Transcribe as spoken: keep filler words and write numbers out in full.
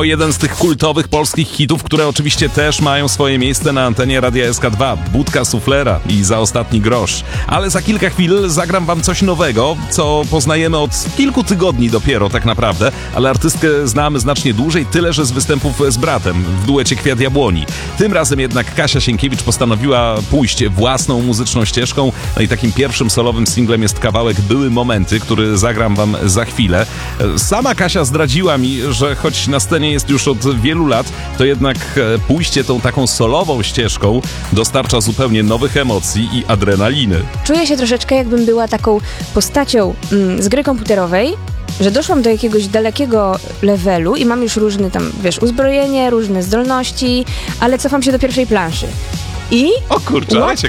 To jeden z tych kultowych polskich hitów, które oczywiście też mają swoje miejsce na antenie Radia S K dwa. Budka Suflera i Za ostatni grosz. Ale za kilka chwil zagram wam coś nowego, co poznajemy od kilku tygodni dopiero tak naprawdę, ale artystkę znamy znacznie dłużej, tyle że z występów z bratem w duecie Kwiat Jabłoni. Tym razem jednak Kasia Sienkiewicz postanowiła pójść własną muzyczną ścieżką, no i takim pierwszym solowym singlem jest kawałek Były momenty, który zagram wam za chwilę. Sama Kasia zdradziła mi, że choć na scenie jest już od wielu lat, to jednak pójście tą taką solową ścieżką dostarcza zupełnie nowych emocji i adrenaliny. Czuję się troszeczkę, jakbym była taką postacią mm, z gry komputerowej, że doszłam do jakiegoś dalekiego levelu i mam już różne tam, wiesz, uzbrojenie, różne zdolności, ale cofam się do pierwszej planszy. I o kurczę, ale łapię